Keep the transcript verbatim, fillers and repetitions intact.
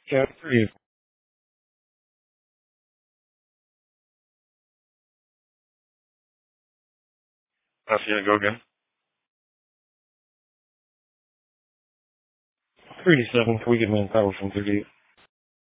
Yeah, it's pretty. I see it go again. three D seven, can we get manpower from thirty-eight?